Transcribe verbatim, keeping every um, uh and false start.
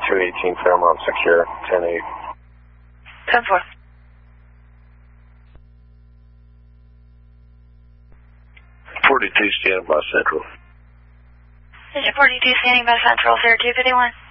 two eighteen Fairmont secure, ten eight. ten four. forty-two standing by Central. This is forty-two standing by Central, Syracuse fifty-one.